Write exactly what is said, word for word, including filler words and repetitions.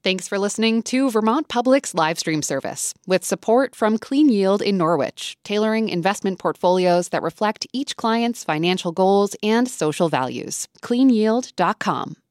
Thanks for listening to Vermont Public's live stream service, with support from Clean Yield in Norwich, tailoring investment portfolios that reflect each client's financial goals and social values. clean yield dot com.